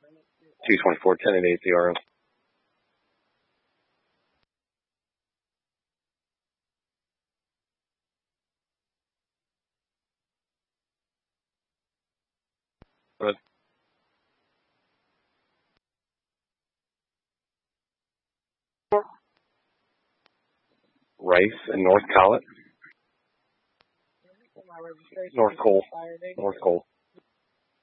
224, 10 and 8 ZRO. Good. Rice and North Collett. North Cole.